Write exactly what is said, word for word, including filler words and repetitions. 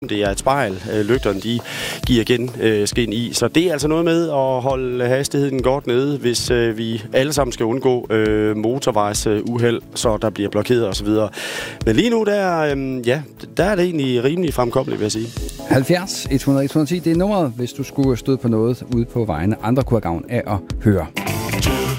Det er et spejl. Lygterne, de giver igen øh, skin i. Så det er altså noget med at holde hastigheden godt nede, hvis øh, vi alle sammen skal undgå øh, motorvejsuheld, øh, så der bliver blokeret osv. Men lige nu, der, øh, ja, der er det egentlig rimelig fremkommeligt, vil jeg sige. halvfjerds et hundrede et hundrede og ti, det er nummeret, hvis du skulle støde på noget ude på vejene. Andre kunne have gavn af at høre.